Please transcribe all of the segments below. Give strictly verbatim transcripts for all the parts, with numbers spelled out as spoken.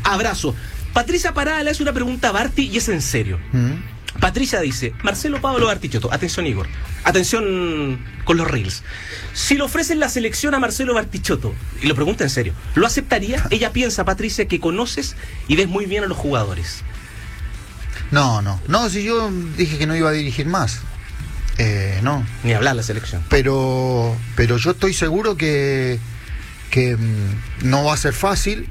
Abrazo. Patricia Parada le hace una pregunta a Barty y es en serio. ¿Mm? Patricia dice, Marcelo Pablo Bartichotto, atención Igor, atención con los reels. Si le ofrecen la selección a Marcelo Bartichotto, y lo pregunta en serio, ¿lo aceptaría? Ella piensa, Patricia, que conoces y ves muy bien a los jugadores. No, no, no, si yo dije que no iba a dirigir más. Eh, no. Ni hablar la selección. Pero, pero yo estoy seguro que, que mmm, no va a ser fácil,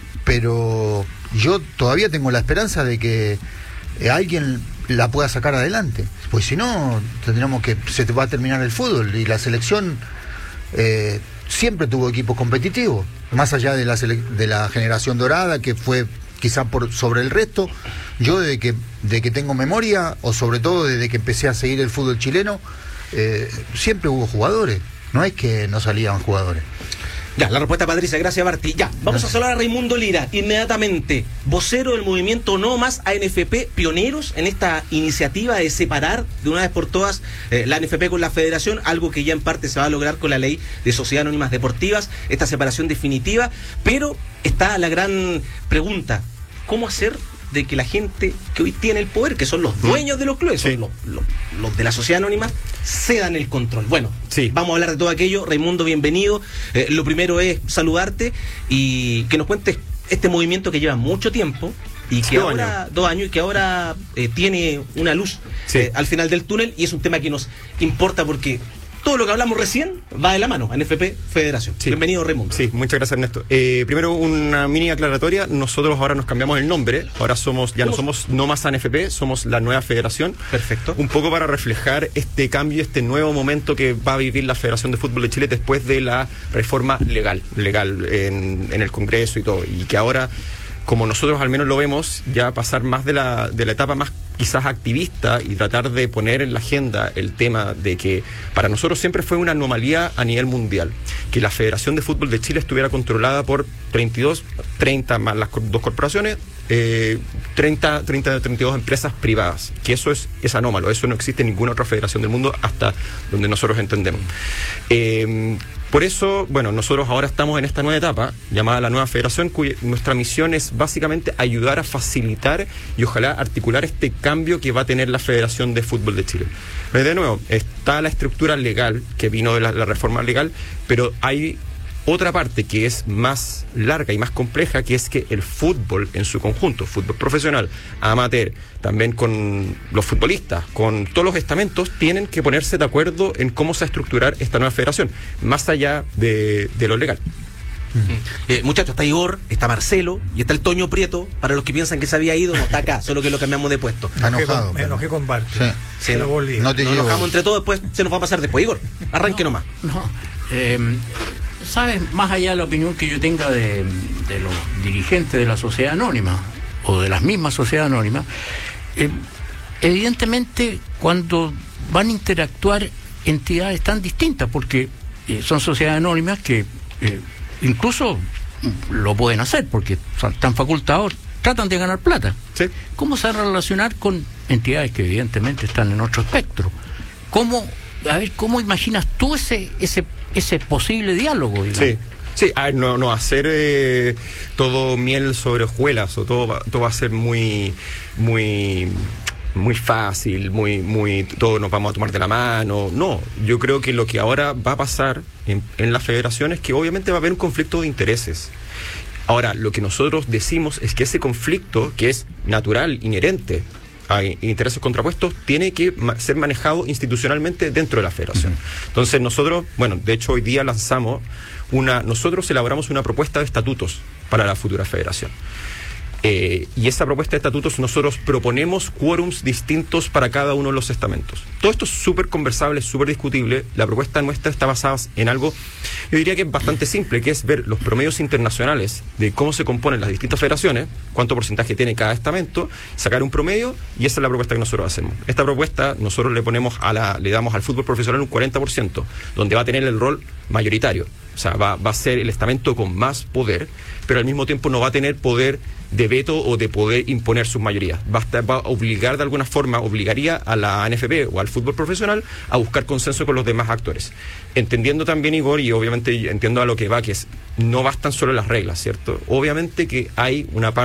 pero yo todavía tengo la esperanza de que eh, alguien la pueda sacar adelante, pues si no tendríamos que se te va a terminar el fútbol y la selección eh, siempre tuvo equipos competitivos, más allá de la sele- de la generación dorada que fue quizá por sobre el resto. Yo desde que de que tengo memoria, o sobre todo desde que empecé a seguir el fútbol chileno, eh, siempre hubo jugadores, no es que no salían jugadores. Ya, la respuesta, Patricia, gracias, Barty. Ya, vamos gracias. a saludar a Raimundo Lira, inmediatamente, vocero del movimiento No Más A N F P, pioneros en esta iniciativa de separar de una vez por todas eh, la A N F P con la federación, algo que ya en parte se va a lograr con la ley de sociedades anónimas deportivas, esta separación definitiva, pero está la gran pregunta, ¿cómo hacer de que la gente que hoy tiene el poder, que son los dueños de los clubes, sí. son los, los, los de la sociedad anónima, cedan el control? Bueno, sí. vamos a hablar de todo aquello. Raimundo, bienvenido. Eh, lo primero es saludarte y que nos cuentes este movimiento que lleva mucho tiempo y que dos ahora, años. dos años, y que ahora eh, tiene una luz sí. eh, al final del túnel, y es un tema que nos importa porque todo lo que hablamos recién va de la mano, A N F P, Federación. Sí. Bienvenido, Raimundo. Sí, muchas gracias, Ernesto. Eh, primero, una mini aclaratoria. Nosotros ahora nos cambiamos el nombre. Ahora somos, ya no somos No Más A N F P, somos la nueva Federación. Perfecto. Un poco para reflejar este cambio, este nuevo momento que va a vivir la Federación de Fútbol de Chile después de la reforma legal, legal en, en el Congreso y todo. Y que ahora, como nosotros al menos lo vemos, ya pasar más de la, de la etapa más quizás activista y tratar de poner en la agenda el tema de que para nosotros siempre fue una anomalía a nivel mundial, que la Federación de Fútbol de Chile estuviera controlada por treinta y dos, treinta más las dos corporaciones, eh, treinta, treinta, treinta y dos empresas privadas, que eso es, es anómalo, eso no existe en ninguna otra federación del mundo hasta donde nosotros entendemos. Eh, Por eso, bueno, nosotros ahora estamos en esta nueva etapa, llamada la nueva federación, cuya nuestra misión es básicamente ayudar a facilitar y ojalá articular este cambio que va a tener la Federación de Fútbol de Chile. Pero de nuevo, está la estructura legal que vino de la, la reforma legal, pero hay otra parte que es más larga y más compleja, que es que el fútbol en su conjunto, fútbol profesional, amateur, también con los futbolistas, con todos los estamentos, tienen que ponerse de acuerdo en cómo se va a estructurar esta nueva federación, más allá de, de lo legal. Eh, muchachos, está Igor, está Marcelo y está el Toño Prieto. Para los que piensan que se había ido, no está acá, solo que lo cambiamos de puesto. Está enojado. Me enojé con Barty. Sí. Sí, no, no te nos enojamos entre todos, después se nos va a pasar después. Igor, arranque no, nomás. No, eh, ¿sabes? Más allá de la opinión que yo tenga de, de los dirigentes de la sociedad anónima o de las mismas sociedades anónimas, eh, evidentemente cuando van a interactuar entidades tan distintas, porque eh, son sociedades anónimas que eh, incluso lo pueden hacer porque son tan facultados, tratan de ganar plata. Sí. ¿Cómo se van a relacionar con entidades que evidentemente están en otro espectro? ¿Cómo, a ver, cómo imaginas tú ese ese ese posible diálogo, digamos? Sí. Sí, a ver, no, no hacer eh, todo miel sobre hojuelas, o todo, todo va a ser muy, muy, muy fácil, muy, muy, todos nos vamos a tomar de la mano. No, yo creo que lo que ahora va a pasar en, en la federación es que obviamente va a haber un conflicto de intereses. Ahora, lo que nosotros decimos es que ese conflicto, que es natural, inherente a intereses contrapuestos, tiene que ma- ser manejado institucionalmente dentro de la federación. Uh-huh. Entonces nosotros, bueno, de hecho hoy día lanzamos una, nosotros elaboramos una propuesta de estatutos para la futura federación. Eh, y esa propuesta de estatutos nosotros proponemos quórums distintos para cada uno de los estamentos. Todo esto es súper conversable, súper discutible. La propuesta nuestra está basada en algo, yo diría que es bastante simple, que es ver los promedios internacionales de cómo se componen las distintas federaciones, cuánto porcentaje tiene cada estamento, sacar un promedio, y esa es la propuesta que nosotros hacemos. Esta propuesta nosotros le ponemos a la, le damos al fútbol profesional un cuarenta por ciento, donde va a tener el rol mayoritario. O sea, va, va a ser el estamento con más poder, pero al mismo tiempo no va a tener poder de veto o de poder imponer sus mayorías. Va a, estar, va a obligar de alguna forma, obligaría a la A N F P o al fútbol profesional a buscar consenso con los demás actores. Entendiendo también, Igor, y obviamente entiendo a lo que va, que es no bastan solo las reglas, ¿cierto? Obviamente que hay una parte